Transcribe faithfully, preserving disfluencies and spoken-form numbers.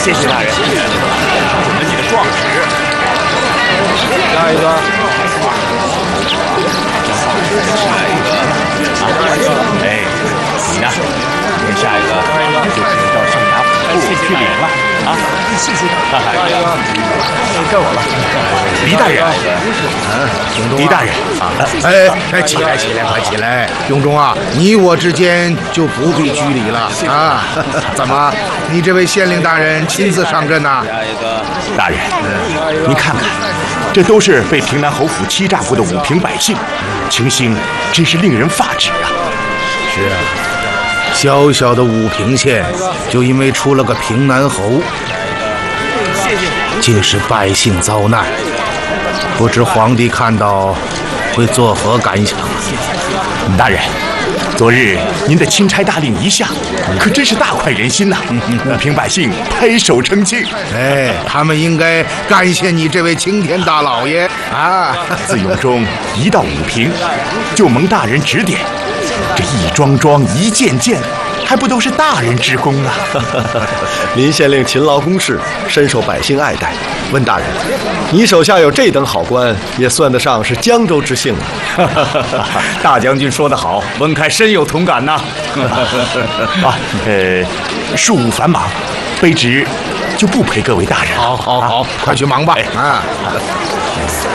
谢谢大人，准了你的状纸。 下一个， 下一个，啊，哎，你呢？您下一个就可以到上衙府去领了啊！谢谢。下一个， 该我了。 黎大人， 嗯， 黎大人啊！ 哎哎，起来起来，快起来！永忠啊，你我之间就不必拘礼了啊！怎么，你这位县令大人亲自上阵呐？ 下一个，大人，您看看，这都是被平南侯府欺诈过的武平百姓，情形真是令人发指啊！ 是啊。小小的武平县，就因为出了个平南侯，竟使百姓遭难，不知皇帝看到会作何感想？ 大人，昨日您的钦差大令一下，可真是大快人心呐！武平百姓拍手称庆。 哎，他们应该感谢你这位青天大老爷啊！ 自永忠一到武平，就蒙大人指点。这一桩桩一件件，还不都是大人之功啊！ 林县令勤劳公事，深受百姓爱戴。温大人，你手下有这等好官，也算得上是江州之幸了。 大将军说得好，温开深有同感呐。 啊，呃，事务繁忙，卑职就不陪各位大人。 好，好，好，快去忙吧！啊。